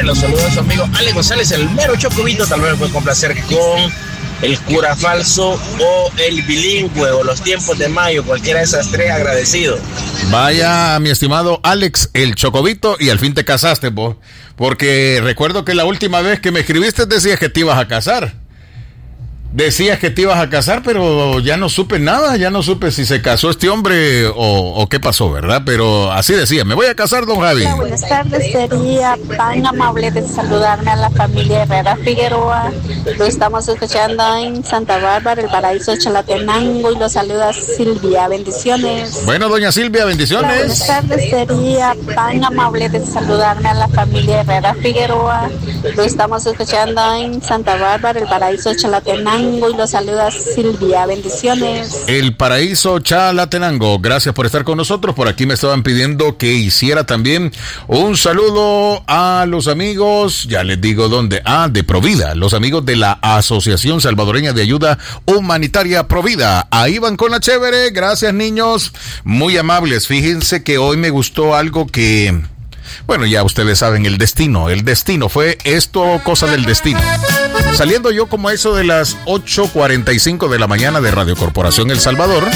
Los saludos a su amigo Ale González, el mero Chocobito. Tal vez me puede complacer con el cura falso o el bilingüe o los tiempos de mayo, cualquiera de esas tres, agradecido. Vaya, mi estimado Alex, el Chocobito, y al fin te casaste, vos. Porque recuerdo que la última vez que me escribiste decías que te ibas a casar. Decías que te ibas a casar, pero ya no supe nada, ya no supe si se casó este hombre o qué pasó, ¿verdad? Pero así decía, me voy a casar, don Javi. Hola, buenas tardes, sería tan amable de saludarme a la familia Herrera Figueroa. Lo estamos escuchando en Santa Bárbara, el paraíso Chalatenango, y lo saluda Silvia, bendiciones. Bueno, doña Silvia, bendiciones. Hola, buenas tardes, sería tan amable de saludarme a la familia Herrera Figueroa. Lo estamos escuchando en Santa Bárbara, el paraíso Chalatenango, y lo saluda Silvia, bendiciones. El paraíso Chalatenango, gracias por estar con nosotros. Por aquí me estaban pidiendo que hiciera también un saludo a los amigos, ya les digo dónde, de Provida, los amigos de la Asociación Salvadoreña de Ayuda Humanitaria Provida. Ahí van con la chévere, gracias niños, muy amables. Fíjense que hoy me gustó algo que, bueno, ya ustedes saben, el destino fue esto, cosa del destino. Saliendo yo como eso de las 8:45 de la mañana de Radio Corporación El Salvador,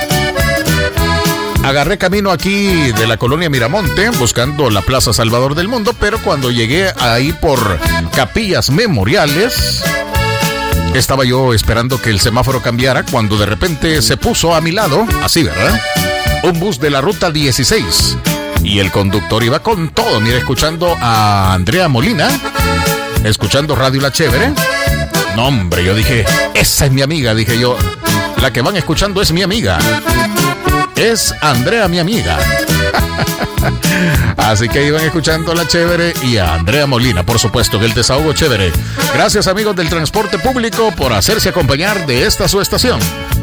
agarré camino aquí de la colonia Miramonte, buscando la Plaza Salvador del Mundo, pero cuando llegué ahí por Capillas Memoriales, estaba yo esperando que el semáforo cambiara, cuando de repente se puso a mi lado, así, ¿verdad?, un bus de la ruta 16, y el conductor iba con todo, mira, escuchando a Andrea Molina, escuchando Radio La Chévere. No, hombre, yo dije, esa es mi amiga, dije yo, la que van escuchando es mi amiga. Es Andrea, mi amiga. Así que iban escuchando La Chévere y a Andrea Molina, por supuesto, que el desahogo chévere. Gracias, amigos del transporte público, por hacerse acompañar de esta su estación.